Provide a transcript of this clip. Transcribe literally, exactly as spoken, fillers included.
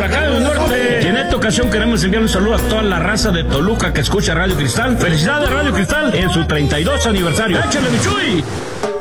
Huracán del Norte. Y en esta ocasión queremos enviar un saludo a toda la raza de Toluca que escucha Radio Cristal. Felicidades Radio Cristal en su treinta y dos aniversario. ¡Échale, mi Chuy!